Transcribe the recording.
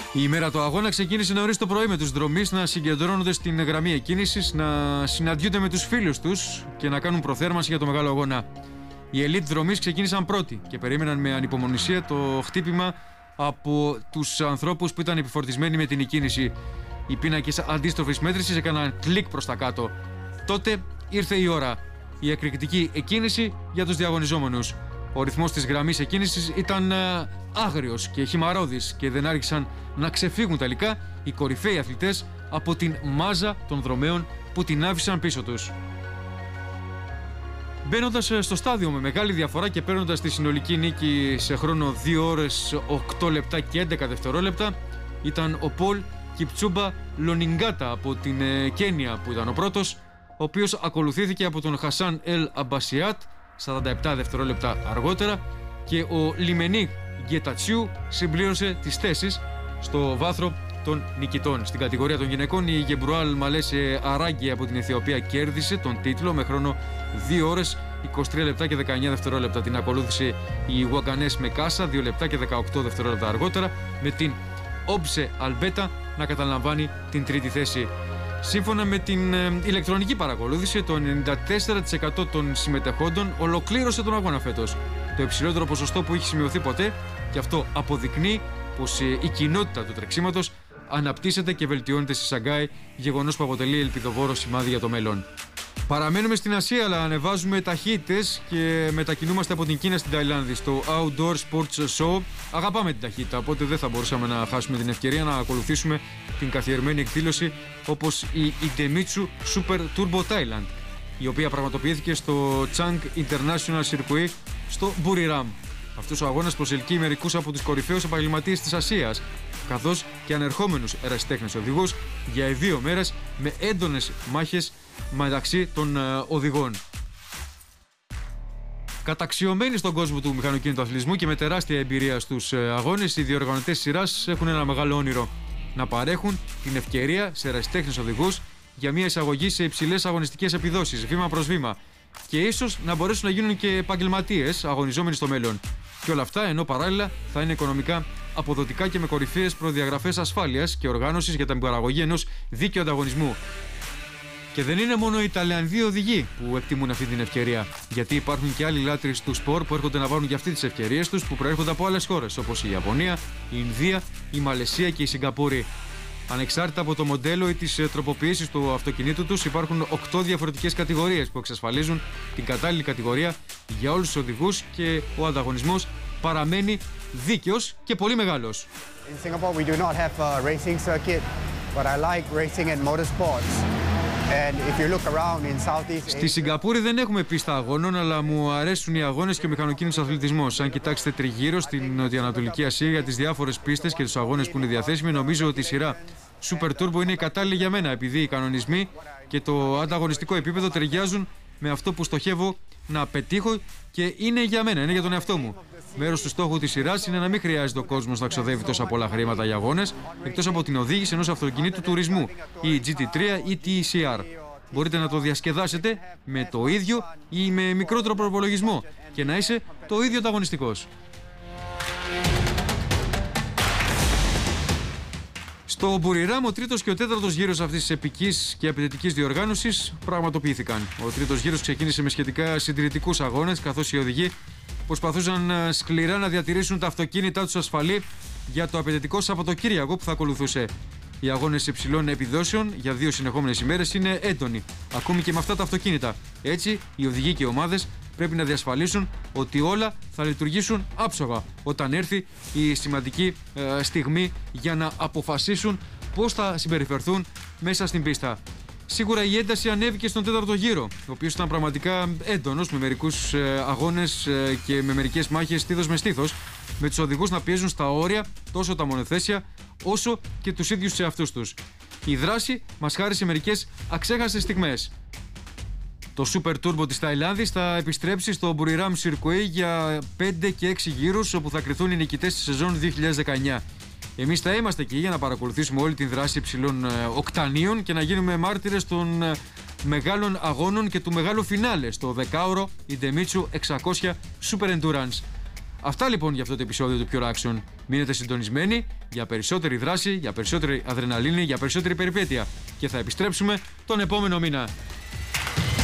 Η ημέρα του αγώνα ξεκίνησε νωρίς το πρωί με τους δρομείς να συγκεντρώνονται στην γραμμή εκκίνησης, να συναντιούνται με τους φίλους τους και να κάνουν προθέρμανση για το μεγάλο αγώνα. Οι ελίτ δρομείς ξεκίνησαν πρώτοι και περίμεναν με ανυπομονησία το χτύπημα από τους ανθρώπους που ήταν επιφορτισμένοι με την εκκίνηση. Οι πίνακες αντίστροφης μέτρησης έκαναν κλικ προς τα κάτω. Τότε ήρθε η ώρα. Η εκρηκτική εκκίνηση για τους διαγωνιζόμενους. Ο ρυθμός της γραμμής εκκίνησης ήταν άγριος και χυμαρώδης και δεν άρχισαν να ξεφύγουν τελικά οι κορυφαίοι αθλητές από την μάζα των δρομέων που την άφησαν πίσω τους. Μπαίνοντας στο στάδιο με μεγάλη διαφορά και παίρνοντας τη συνολική νίκη σε χρόνο 2 ώρες 8 λεπτά και 11 δευτερόλεπτα, ήταν ο Πολ Κιπτσούμπα Λονιγκάτα από την Κένια που ήταν ο πρώτος, ο οποίος ακολουθήθηκε από τον Χασάν Ελ Αμπασιάτ 47 δευτερόλεπτα αργότερα και ο Λιμενίκ Γκετατσιού συμπλήρωσε τις θέσεις στο βάθρο των νικητών. Στην κατηγορία των γυναικών η Γεμπρουάλ Μαλέσε Αράγκη από την Αιθιοπία κέρδισε τον τίτλο με χρόνο 2 ώρες 23 λεπτά και 19 δευτερόλεπτα. Την ακολούθησε η Γουαγκανές Μεκάσα 2 λεπτά και 18 δευτερόλεπτα αργότερα, με την Όψε Αλμπέτα να καταλαμβάνει την τρίτη θέση. Σύμφωνα με την ηλεκτρονική παρακολούθηση, το 94% των συμμετεχόντων ολοκλήρωσε τον αγώνα φέτος. Το υψηλότερο ποσοστό που έχει σημειωθεί ποτέ, και αυτό αποδεικνύει πως η κοινότητα του τρεξίματος αναπτύσσεται και βελτιώνεται στη Σαγκάη, γεγονός που αποτελεί ελπιδοβόρο σημάδι για το μέλλον. Παραμένουμε στην Ασία, αλλά ανεβάζουμε ταχύτητες και μετακινούμαστε από την Κίνα στην Ταϊλάνδη στο Outdoor Sports Show. Αγαπάμε την ταχύτητα, οπότε δεν θα μπορούσαμε να χάσουμε την ευκαιρία να ακολουθήσουμε την καθιερμένη εκδήλωση όπως η Idemitsu Super Turbo Thailand, η οποία πραγματοποιήθηκε στο Chang International Circuit στο Buriram. Αυτός ο αγώνας προσελκύει μερικούς από τους κορυφαίους επαγγελματίες της Ασίας, καθώς και ανερχόμενους ερασιτέχνες οδηγούς για 2 μέρες με έντονες μάχες μεταξύ των οδηγών. Καταξιωμένοι στον κόσμο του μηχανοκίνητου αθλητισμού και με τεράστια εμπειρία στους αγώνες, οι διοργανωτές σειράς έχουν ένα μεγάλο όνειρο: να παρέχουν την ευκαιρία σε ερασιτέχνες οδηγούς για μια εισαγωγή σε υψηλές αγωνιστικές επιδόσεις, βήμα προς βήμα, και ίσως να μπορέσουν να γίνουν και επαγγελματίες αγωνιζόμενοι στο μέλλον. Και όλα αυτά ενώ παράλληλα θα είναι οικονομικά αποδοτικά και με κορυφαίες προδιαγραφές ασφάλειας και οργάνωσης για την παραγωγή ενός δίκαιου ανταγωνισμού. Και δεν είναι μόνο οι Ιταλιανοί οδηγοί που εκτιμούν αυτή την ευκαιρία, γιατί υπάρχουν και άλλοι λάτρεις του σπορ που έρχονται να βάλουν και αυτοί τις ευκαιρίες τους, που προέρχονται από άλλες χώρες όπως η Ιαπωνία, η Ινδία, η Μαλαισία και η Σιγκαπούρη. Ανεξάρτητα από το μοντέλο ή τις τροποποιήσεις του αυτοκινήτου τους, υπάρχουν 8 διαφορετικές κατηγορίες που εξασφαλίζουν την κατάλληλη κατηγορία για όλους τους οδηγούς και ο ανταγωνισμός παραμένει δίκαιος και πολύ μεγάλος. In Singapore we do not have a racing circuit, but I like racing and motorsports. And if you look around in Southeast Asia... Στη Σιγκαπούρη δεν έχουμε πίστα αγώνων, αλλά μου αρέσουν οι αγώνες και ο μηχανοκίνητος αθλητισμός. Αν κοιτάξετε τριγύρω στην Νοτιοανατολική Ασία για τις διάφορες πίστες και τους αγώνες που είναι διαθέσιμοι, νομίζω ότι η σειρά Super Turbo είναι κατάλληλη για μένα, επειδή οι κανονισμοί και το ανταγωνιστικό επίπεδο ταιριάζουν με αυτό που στοχεύω να πετύχω και είναι για μένα, είναι για τον εαυτό μου. Μέρος του στόχου της σειράς είναι να μην χρειάζεται ο κόσμος να ξοδεύει τόσα πολλά χρήματα για αγώνες, εκτός από την οδήγηση ενός αυτοκινήτου τουρισμού, ή GT3 ή TCR. Μπορείτε να το διασκεδάσετε με το ίδιο ή με μικρότερο προπολογισμό και να είσαι το ίδιο ανταγωνιστικός. Στο Μπουριράμ, ο τρίτος και ο τέταρτος γύρος αυτής της επικής και απαιτητικής διοργάνωσης πραγματοποιήθηκαν. Ο τρίτος γύρος ξεκίνησε με σχετικά συντηρητικούς αγώνες, καθώς οι οδηγοί προσπαθούσαν σκληρά να διατηρήσουν τα αυτοκίνητά τους ασφαλή για το απαιτητικό Σαββατοκύριακο που θα ακολουθούσε. Οι αγώνες υψηλών επιδόσεων για 2 συνεχόμενες ημέρες είναι έντονοι, ακόμη και με αυτά τα αυτοκίνητα. Έτσι, οι οδηγοί και οι ομάδες πρέπει να διασφαλίσουν ότι όλα θα λειτουργήσουν άψογα όταν έρθει η σημαντική στιγμή για να αποφασίσουν πώς θα συμπεριφερθούν μέσα στην πίστα. Σίγουρα η ένταση ανέβηκε στον τέταρτο γύρο, ο οποίος ήταν πραγματικά έντονος, με μερικούς αγώνες και με μερικές μάχες στήθος με στήθος, με τους οδηγούς να πιέζουν στα όρια τόσο τα μονοθέσια όσο και τους ίδιους τους εαυτούς τους. Η δράση μας χάρισε μερικές αξέχαστες στιγμές. Το Super Turbo της Ταϊλάνδης θα επιστρέψει στο Buriram Circuit για 5 και 6 γύρους, όπου θα κριθούν οι νικητές της σεζόν 2019. Εμείς θα είμαστε εκεί για να παρακολουθήσουμε όλη την δράση υψηλών οκτανίων και να γίνουμε μάρτυρες των μεγάλων αγώνων και του μεγάλου φινάλε στο 10ωρο Idemitsu 600 Super Endurance. Αυτά λοιπόν για αυτό το επεισόδιο του Pure Action. Μείνετε συντονισμένοι για περισσότερη δράση, για περισσότερη αδρεναλίνη, για περισσότερη περιπέτεια. Και θα επιστρέψουμε τον επόμενο μήνα.